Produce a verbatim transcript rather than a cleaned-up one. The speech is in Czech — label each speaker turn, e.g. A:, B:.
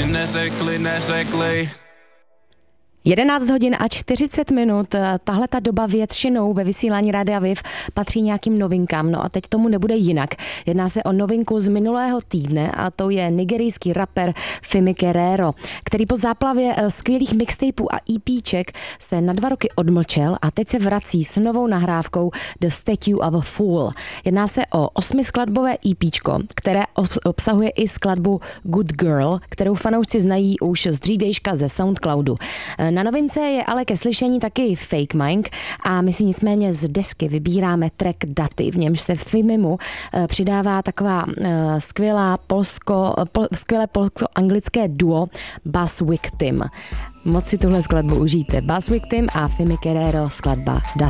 A: mi neřekli, neřekli.
B: jedenáct hodin a čtyřicet minut. Tahle ta doba většinou ve vysílání Rádia Viv patří nějakým novinkám. No a teď tomu nebude jinak. Jedná se o novinku z minulého týdne a to je nigerijský rapper Fimi Guerrero, který po záplavě skvělých mixtapů a EPček se na dva roky odmlčel a teď se vrací s novou nahrávkou The Statue of a Fool. Jedná se o osmiskladbové EPčko, které obsahuje i skladbu Good Girl, kterou fanoušci znají už z dřívějška ze Soundcloudu. Na novince je ale ke slyšení taky Fake Mike a my si nicméně z desky vybíráme track Daty, v němž se Fimimu přidává taková skvělá polsko, pol, skvělé polsko-anglické duo Bass Victim. Moc si tuhle skladbu užijte. Bass Victim a Fimi Guerrero, skladba Daty.